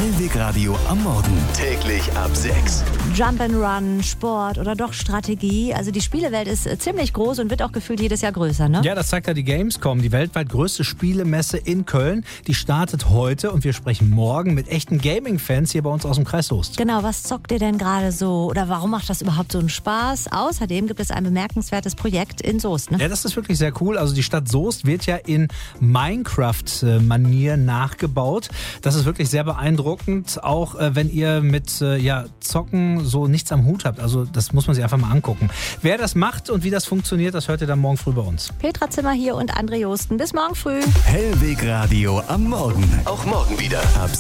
Hellweg Radio am Morgen. Täglich ab 6. Jump'n'Run, Sport oder doch Strategie. Also die Spielewelt ist ziemlich groß und wird auch gefühlt jedes Jahr größer, ne? Ja, das zeigt ja die Gamescom, die weltweit größte Spielemesse in Köln. Die startet heute und wir sprechen morgen mit echten Gaming-Fans hier bei uns aus dem Kreis Soest. Genau, was zockt ihr denn gerade so? Oder warum macht das überhaupt so einen Spaß? Außerdem gibt es ein bemerkenswertes Projekt in Soest, ne? Ja, das ist wirklich sehr cool. Also die Stadt Soest wird ja in Minecraft-Manier nachgebaut. Das ist wirklich sehr beeindruckend, auch wenn ihr mit Zocken so nichts am Hut habt. Also das muss man sich einfach mal angucken. Wer das macht und wie das funktioniert, das hört ihr dann morgen früh bei uns. Petra Zimmer hier und André Josten. Bis morgen früh. Hellweg Radio am Morgen. Auch morgen wieder ab